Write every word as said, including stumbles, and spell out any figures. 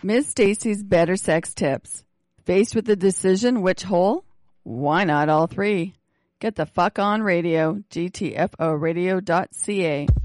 Miz Stacy's Better Sex Tips. Faced with the decision which hole? Why not all three? Get the fuck on radio, G T F O radio dot C A.